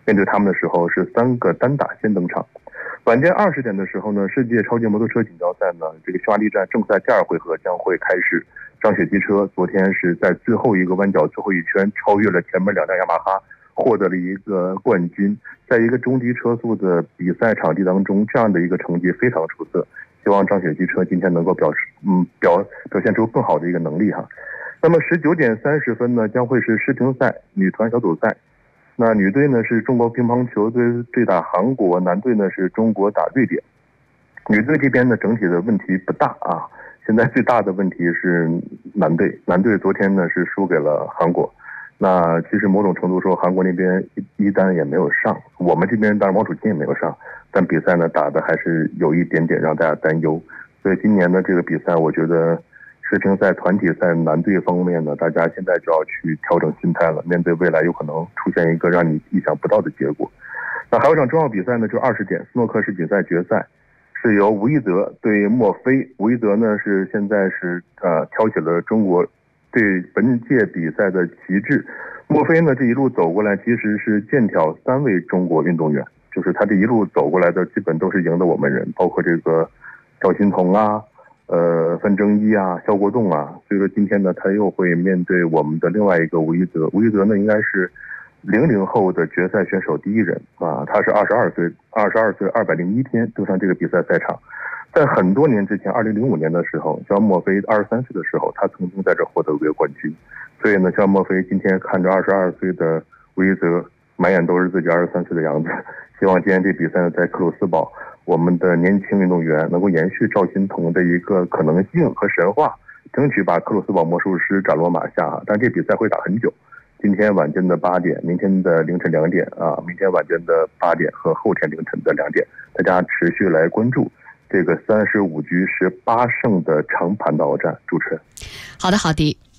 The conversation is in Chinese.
面对他们的时候是3个单打先登场。晚间20点的时候呢，世界超级摩托车锦标赛呢，这个匈牙利站正赛第2回合将会开始。张雪机车昨天是在最后一个弯角最后一圈超越了前面2辆雅马哈，获得了一个冠军。在一个中级车速的比赛场地当中，这样的一个成绩非常出色。希望张雪机车今天能够表现出更好的一个能力哈。那么19点30分呢，将会是世乒赛女团小组赛。那女队呢是中国乒乓球队对打韩国，男队呢是中国打瑞典。女队这边呢整体的问题不大啊。现在最大的问题是男队昨天呢是输给了韩国。那其实某种程度说，韩国那边一单也没有上，我们这边当然王楚钦也没有上，但比赛呢打的还是有一点点让大家担忧。所以今年的这个比赛，我觉得世乒赛团体赛男队方面呢，大家现在就要去调整心态了，面对未来有可能出现一个让你意想不到的结果。那还有一场重要比赛呢，就20点斯诺克世锦赛决赛。是由吴一泽对莫非。吴一泽呢是现在是挑起了中国对本届比赛的旗帜。莫非呢这一路走过来其实是剑挑3位中国运动员，就是他这一路走过来的基本都是赢得我们人，包括这个赵心童啊、范正一啊、肖国栋啊。所以说今天呢他又会面对我们的另外一个吴一泽。吴一泽呢应该是00后的决赛选手第1人啊，他是22岁201天登上这个比赛赛场。在很多年之前，2005年的时候，像莫非23岁的时候，他曾经在这获得过冠军。所以呢，像莫非今天看着22岁的吴一泽，满眼都是自己23岁的样子。希望今天这比赛呢，在克鲁斯堡，我们的年轻运动员能够延续赵心童的一个可能性和神话，争取把克鲁斯堡魔术师斩落马下。但这比赛会打很久。今天晚间的8点，明天的凌晨2点啊，明天晚间的8点和后天凌晨的2点，大家持续来关注这个35局18胜的长盘大战。主持人， 好的。